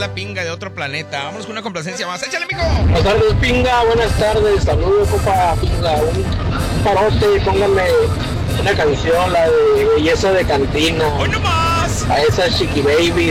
la pinga de otro planeta. Vámonos con una complacencia más. ¡Échale, mijo! Buenas tardes, pinga. Buenas tardes. Saludos, compa pinga. Un parote. Pónganme una canción, la de Belleza de Cantina. ¡Hoy nomás! A esa Chiqui Baby.